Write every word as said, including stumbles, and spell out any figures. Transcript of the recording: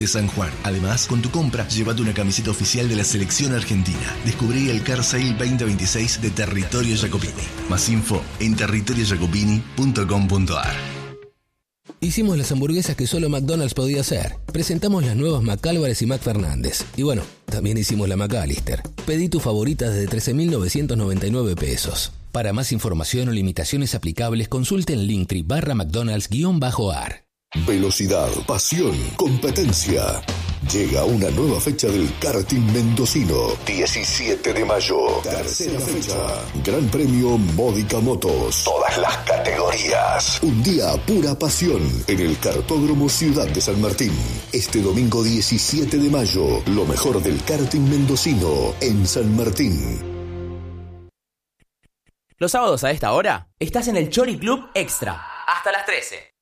de San Juan. Además, con tu compra, llévate una camiseta oficial de la selección argentina. Descubrí el Car Sale veinte veintiséis de Territorio Jacopini. Más info en territorio jacopini punto com punto a r. Hicimos las hamburguesas que solo McDonald's podía hacer. Presentamos las nuevas McAlvarez y McFernández. Y bueno, también hicimos la McAllister. Pedí tu favorita desde trece mil novecientos noventa y nueve pesos. Para más información o limitaciones aplicables, consulte en Linktree barra McDonald's guión bajo ar. Velocidad, pasión, competencia. Llega una nueva fecha del karting mendocino. diecisiete de mayo. Tercera fecha. Gran Premio Módica Motos. Todas las categorías. Un día pura pasión en el Kartódromo Ciudad de San Martín. Este domingo diecisiete de mayo. Lo mejor del karting mendocino en San Martín. Los sábados a esta hora estás en el Chori Club Extra. Hasta las trece.